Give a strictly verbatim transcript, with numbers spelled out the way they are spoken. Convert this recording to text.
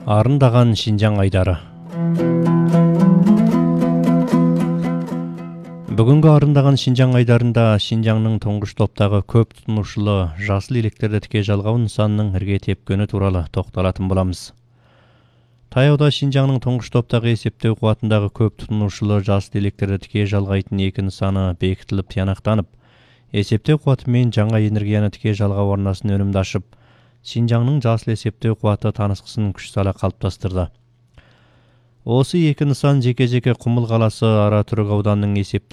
Арындаған Шинжаң айдары. Бүгінгі арындаған Шинжаң айдарында Шинжаңның тұңғыш топтағы көп тұтынушылы жасыл электрді тіке жалғау нысанының ірге тепкені туралы тоқталатын боламыз. Таяуда Шинжаңның тұңғыш топтағы есептеу қуатындағы көп тұтынушылы жасыл электрді тіке жалғайтын екі нысаны бекітіліп тиянақтанып, есептеу қуаты мен жаңа энергияны тіке жалғау арнасын өнімді ашып, Шинжаңның жасыл есептеу қуаты танысқысын күш сала қалыптастырды. Осы екі нысан жеке-жеке Құмыл қаласы Ара-Түрік ауданының есептеу